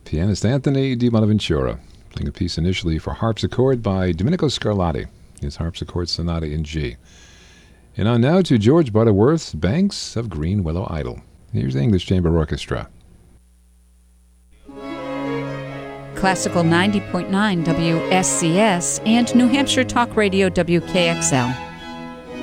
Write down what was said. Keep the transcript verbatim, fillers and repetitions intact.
pianist Anthony Di Bonaventura, playing a piece initially for harpsichord by Domenico Scarlatti, his harpsichord sonata in G. And on now to George Butterworth's Banks of Green Willow Idle. Here's the English Chamber Orchestra. Classical ninety point nine W S C S and New Hampshire Talk Radio W K X L.